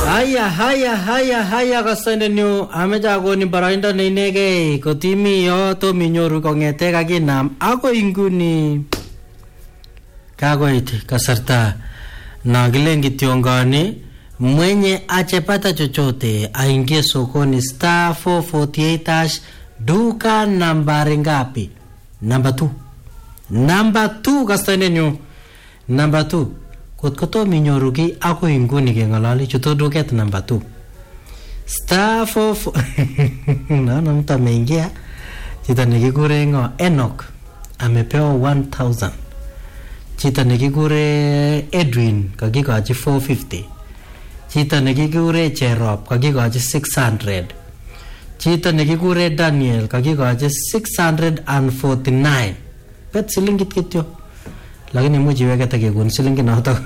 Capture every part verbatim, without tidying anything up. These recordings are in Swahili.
Haya haya haya haya kasende nyu ameja ko ni barainda ne inege kotimi yo to minyoru kongete kakinam ako inguni kagoit kasarta na gilengi tiongani mwenye achepata chochote aingie sokoni star four forty-eight hash duka nambari ngapi? Number two. Number two kasende nyu. Number two. Kot koto minyoru ki ako inguni ke ngalali chuto duket number two. Star four four na na mtu ameingia chita nikikure ngo Enoch amepewa one thousand. Chita nikikure Edwin kakikoachi four fifty. Chita nikikure Cherop kakikoachi six hundred. Chita nikikure Daniel kakikoachi six hundred forty-nine. Pet silingit kityo. Lakini muji weke takikun silingi na hoto.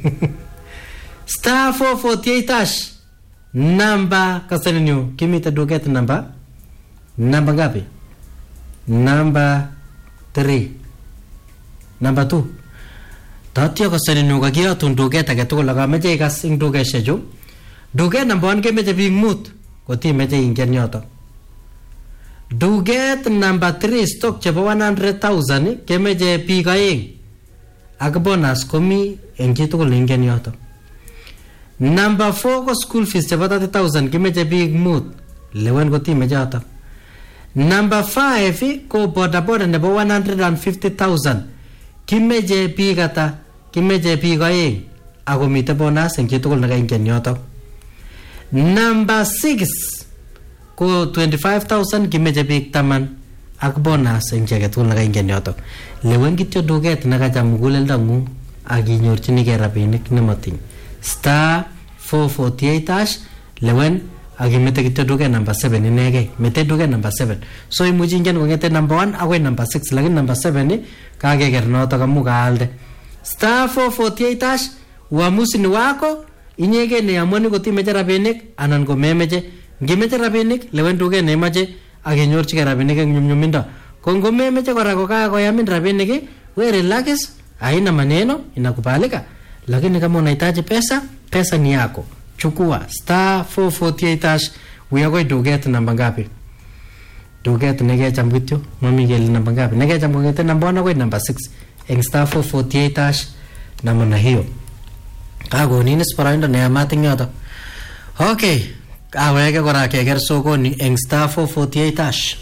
Star four forty-eight hash. Number kasani nyo. Kimita duket number. Number gapi? Number three. Number two. Tatyo kasani nyo kakia tun duket aketuko laka meche ikas ing duket shejo. Duket number one ke meche bing moot. Koti meche ingken nyoto. Duket number three stock chepo one hundred thousand ke meche pika ing. Ak bonus komi en chitukul ingen yoto. Number four ko school fees chebo thirty thousand kimeche big mood lewen ko time joto. Number five ko boda boda nebo one hundred fifty thousand kimeche big ata kimeche big aeng ako mite bonus en chitukul naka ingen yoto. Number six ko twenty-five thousand kimeche big taman ak bonus en chitukul naka ingen yoto. Lewen kityo duket nakacham muguleldo ngung ak inyorchinigei rabinik nemoting. Star four forty-eight hash lewen ak imete kityo duket number seven inegei. Mete duket number seven. So imuchi ingen kongete number one akoi number six lakini number seven kakeker noto kamu kaalde. Star four forty-eight hash uamuzi ni wako inyege ne amoni kotimeche rabinik anan ko memeche. Ngimeche rabinik lewen duket neimache ak inyorchigei rabinik eng nyumnyumindo. Kongo memeche kora kokakoyamin rabinik we relax haina maneno inakubalika. Lakini kama unahitaji pesa pesa ni yako chukua. Star four forty-eight hash uyagoi duket namba ngapi? Duket negecham kityo mami kele namba ngapi negecham kongete namba one agoi namba six eng star four forty-eight hash namna hiyo kagonin sporaindo ne amating yoto. Okay aweke kora keker sokoni eng star four forty-eight hash.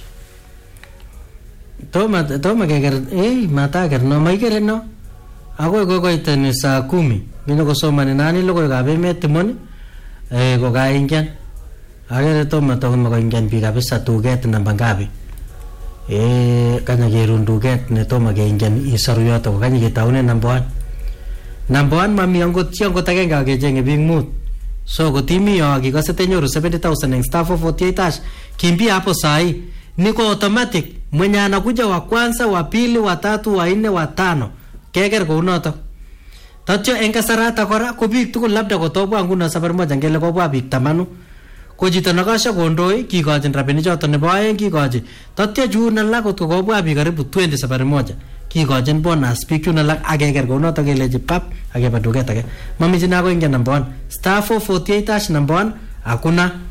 Toma toma keker eh mata ker no maikere no ako gogoite ni saa kumi mino kusoma ni nani logo gabe metimoni eh goga ingen agere toma to mo ingen bi kabisa duket namba ngapi eh kanya gerun duket ne toma ge ingen isaru yoto kanya ge taune number one number one mami ango tiango tagenga ge jenge bing mood. So kotimi yo akikasete nyoru seventy thousand eng star four forty-eight hash kimbi hapo sai niko automatic. Mwenye anakuja wa kwanza, wa pili, wa tatu, wa nne, wa tano keker ko unoto. Tatyo eng kasarata kora ko biik tugul labda kotobwa nguno safari moja ngele kobwa biik tamanu. Ko chito nakasha kondoi kikochin rabinik choto nebo aeng kikochi. Tatyo juna la kot kobwa biik karibu twenty safari moja kikochin bonus biik juna la akeker ko unoto keleji pap akeba duket ake. Mami jina ko ingen number one. Star four forty-eight hash number one hakuna.